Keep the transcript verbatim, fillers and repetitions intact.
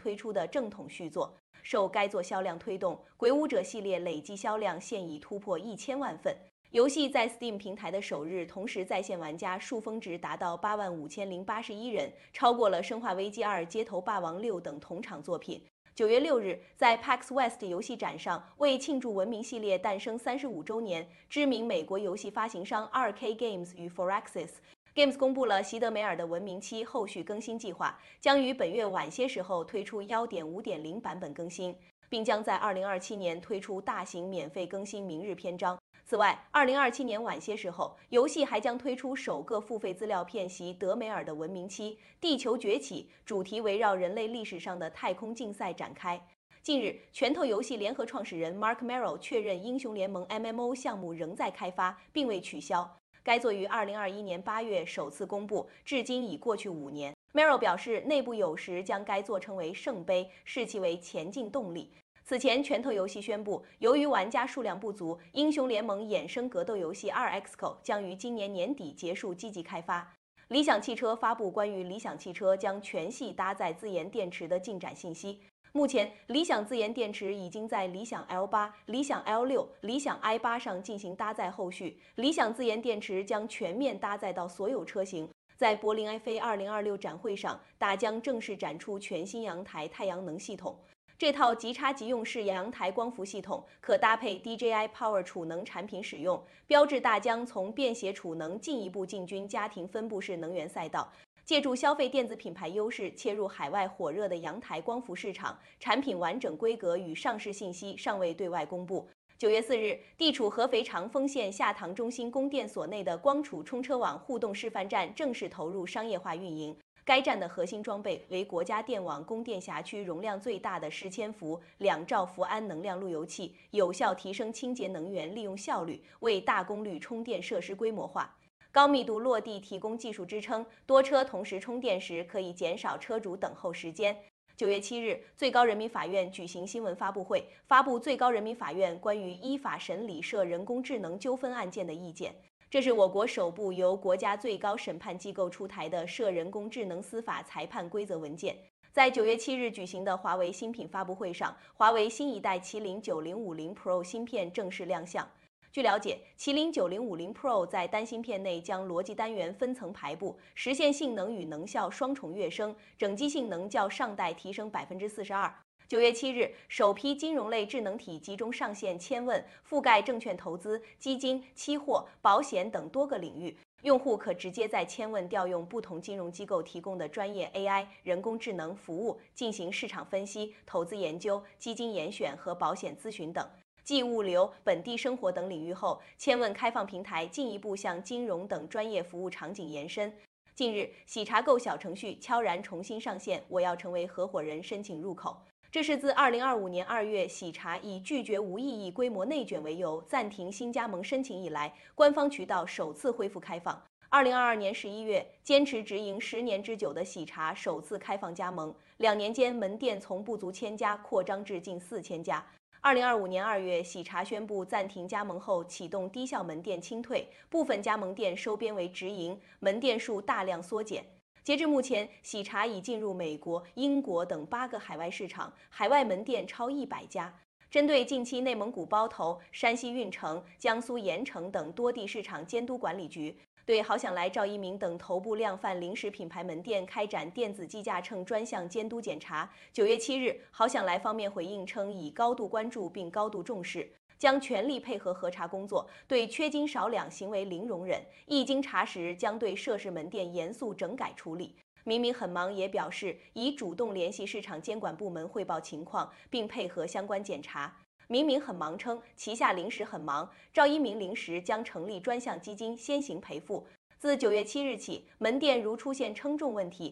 推出的正统续作。受该作销量推动，《鬼武者》系列累计销量现已突破一千万份。游戏在 Steam 平台的首日，同时在线玩家数峰值达到八万五千零八十一人，超过了《生化危机二》《街头霸王六》等同场作品。九月六日，在 PAX West 游戏展上，为庆祝文明系列诞生三十五周年，知名美国游戏发行商 二 K Games 与 Firaxis Games 公布了席德梅尔的《文明七》后续更新计划，将于本月晚些时候推出 一点五点零 版本更新，并将在二零二七年推出大型免费更新明日篇章。此外，二零二七年晚些时候，游戏还将推出首个付费资料片席德梅尔的《文明七：地球崛起》，主题围绕人类历史上的太空竞赛展开。近日，拳头游戏联合创始人 Mark Merrill 确认，英雄联盟 M M O 项目仍在开发，并未取消。该作于二零二一年八月首次公布，至今已过去五年。Merrill 表示，内部有时将该作称为圣杯，视其为前进动力。此前，拳头游戏宣布，由于玩家数量不足，英雄联盟衍生格斗游戏 二 X-COL 将于今年年底结束积极开发。理想汽车发布关于理想汽车将全系搭载自研电池的进展信息。目前，理想自研电池已经在理想 L 八、理想 L 六、理想 i 八上进行搭载后续，理想自研电池将全面搭载到所有车型。在柏林 I F A 二零二六展会上，大将正式展出全新阳台太阳能系统。这套即插即用式阳台光伏系统可搭配 D J I Power 储能产品使用，标志大疆从便携储能进一步进军家庭分布式能源赛道，借助消费电子品牌优势切入海外火热的阳台光伏市场。产品完整规格与上市信息尚未对外公布。九月四日，地处合肥长丰县下塘中心供电所内的光储充车网互动示范站正式投入商业化运营。该站的核心装备为国家电网供电辖区容量最大的十千伏两兆伏安能量路由器，有效提升清洁能源利用效率，为大功率充电设施规模化、高密度落地提供技术支撑。多车同时充电时，可以减少车主等候时间。九月七日，最高人民法院举行新闻发布会，发布最高人民法院关于依法审理涉人工智能纠纷案件的意见。这是我国首部由国家最高审判机构出台的涉人工智能司法裁判规则文件。在九月七日举行的华为新品发布会上，华为新一代麒麟九零五零 Pro 芯片正式亮相。据了解，麒麟九零五零 Pro 在单芯片内将逻辑单元分层排布，实现性能与能效双重跃升，整机性能较上代提升 百分之四十二。九月七日，首批金融类智能体集中上线千问，覆盖证券投资、基金、期货、保险等多个领域。用户可直接在千问调用不同金融机构提供的专业 A I 人工智能服务，进行市场分析、投资研究、基金严选和保险咨询等。继物流、本地生活等领域后，千问开放平台进一步向金融等专业服务场景延伸。近日，喜茶购小程序悄然重新上线，我要成为合伙人申请入口。这是自二零二五年二月喜茶以拒绝无意义规模内卷为由暂停新加盟申请以来，官方渠道首次恢复开放。二零二二年十一月，坚持直营十年之久的喜茶首次开放加盟，两年间门店从不足千家扩张至近四千家。二零二五年二月，喜茶宣布暂停加盟后启动低效门店清退，部分加盟店收编为直营，门店数大量缩减。截至目前，喜茶已进入美国、英国等八个海外市场，海外门店超一百家。针对近期内蒙古包头、山西运城、江苏盐城等多地市场监督管理局对好想来、赵一鸣等头部量贩零食品牌门店开展电子计价秤专项监督检查。九月七日，好想来方面回应称，已高度关注并高度重视，将全力配合核查工作，对缺斤少两行为零容忍。一经查实，将对涉事门店严肃整改处理。明明很忙也表示已主动联系市场监管部门汇报情况，并配合相关检查。明明很忙称旗下零食很忙，赵一鸣零食将成立专项基金先行赔付。自九月七日起，门店如出现称重问题，